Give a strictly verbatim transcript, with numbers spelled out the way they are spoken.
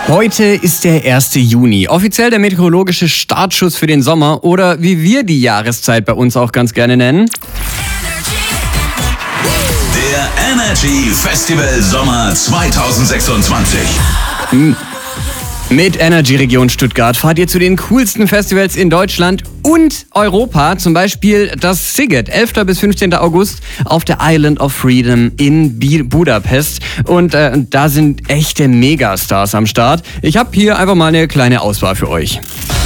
Heute ist der erste Juni, offiziell der meteorologische Startschuss für den Sommer oder wie wir die Jahreszeit bei uns auch ganz gerne nennen. Der Energy Festival Sommer zwanzig sechsundzwanzig. Hm. Mit Energy Region Stuttgart fahrt ihr zu den coolsten Festivals in Deutschland und Europa, zum Beispiel das Sziget, elfter bis fünfzehnter August auf der Island of Freedom in Budapest. Und äh, da sind echte Megastars am Start. Ich habe hier einfach mal eine kleine Auswahl für euch.